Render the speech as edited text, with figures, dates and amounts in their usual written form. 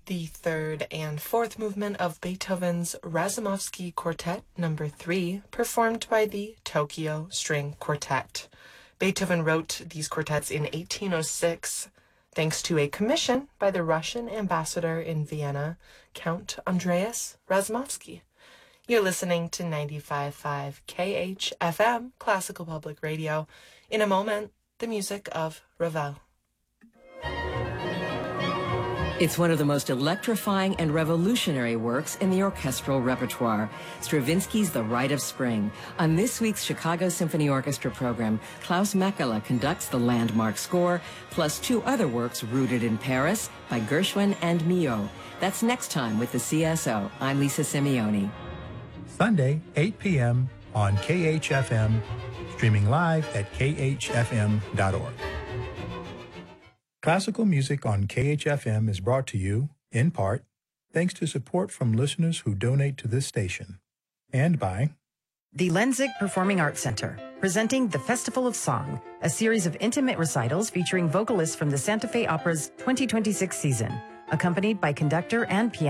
the third and fourth movement of Beethoven's Razumovsky Quartet No. 3, performed by the Tokyo String Quartet. Beethoven wrote these quartets in 1806, thanks to a commission by the Russian ambassador in Vienna, Count Andreas Razumovsky. You're listening to 95.5 KHFM, Classical Public Radio. In a moment, the music of Ravel. It's one of the most electrifying and revolutionary works in the orchestral repertoire, Stravinsky's The Rite of Spring. On this week's Chicago Symphony Orchestra program, Klaus Mekala conducts the landmark score, plus two other works rooted in Paris by Gershwin and Milhaud. That's next time with the CSO. I'm Lisa Simeoni. Sunday, 8 p.m. on KHFM, streaming live at khfm.org. Classical music on KHFM is brought to you, in part, thanks to support from listeners who donate to this station, and by the Lenzig Performing Arts Center, presenting the Festival of Song, a series of intimate recitals featuring vocalists from the Santa Fe Opera's 2026 season, accompanied by conductor and pianist